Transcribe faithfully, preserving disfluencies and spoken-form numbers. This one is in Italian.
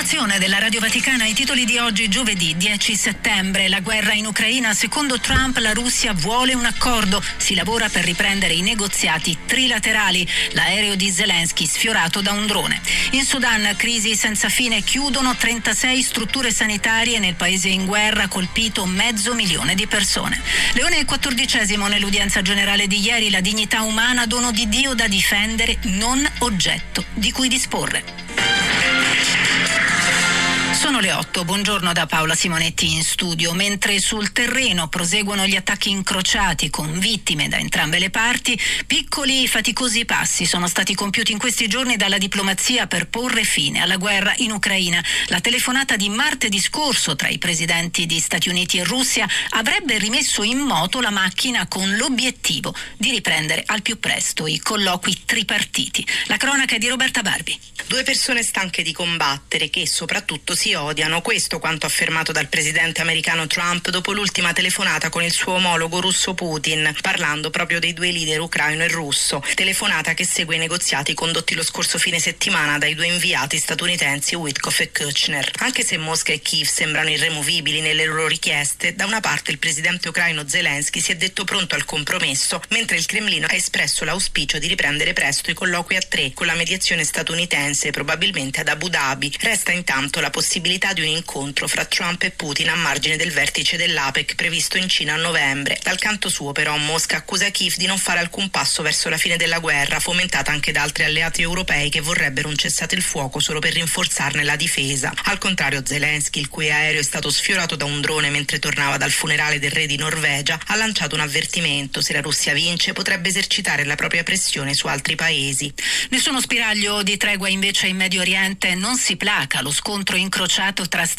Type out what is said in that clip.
L'informazione della Radio Vaticana, i titoli di oggi, giovedì dieci settembre. La guerra in Ucraina, secondo Trump la Russia vuole un accordo, si lavora per riprendere i negoziati trilaterali. L'aereo di Zelensky sfiorato da un drone. In Sudan, crisi senza fine, chiudono trentasei strutture sanitarie nel paese in guerra, colpito mezzo milione di persone. Leone quattordicesimo nell'udienza generale di ieri, la dignità umana, dono di Dio da difendere, non oggetto di cui disporre. Sono le otto, buongiorno da Paola Simonetti in studio. Mentre sul terreno proseguono gli attacchi incrociati con vittime da entrambe le parti, piccoli faticosi passi sono stati compiuti in questi giorni dalla diplomazia per porre fine alla guerra in Ucraina. La telefonata di martedì scorso tra i presidenti di Stati Uniti e Russia avrebbe rimesso in moto la macchina con l'obiettivo di riprendere al più presto i colloqui tripartiti. La cronaca è di Roberta Barbi. Due persone stanche di combattere che soprattutto si odiano, questo quanto affermato dal presidente americano Trump dopo l'ultima telefonata con il suo omologo russo Putin, parlando proprio dei due leader ucraino e russo. Telefonata che segue i negoziati condotti lo scorso fine settimana dai due inviati statunitensi Witkoff e Kushner. Anche se Mosca e Kiev sembrano irremovibili nelle loro richieste, da una parte il presidente ucraino Zelensky si è detto pronto al compromesso, mentre il Cremlino ha espresso l'auspicio di riprendere presto i colloqui a tre con la mediazione statunitense, probabilmente ad Abu Dhabi. Resta intanto la possibilità di un incontro fra Trump e Putin a margine del vertice dell'APEC previsto in Cina a novembre. Dal canto suo però Mosca accusa Kiev di non fare alcun passo verso la fine della guerra, fomentata anche da altri alleati europei che vorrebbero un cessate il fuoco solo per rinforzarne la difesa. Al contrario, Zelensky, il cui aereo è stato sfiorato da un drone mentre tornava dal funerale del re di Norvegia, ha lanciato un avvertimento: se la Russia vince potrebbe esercitare la propria pressione su altri paesi. Nessuno spiraglio di tregua invece in Medio Oriente, non si placa lo scontro incrociato tra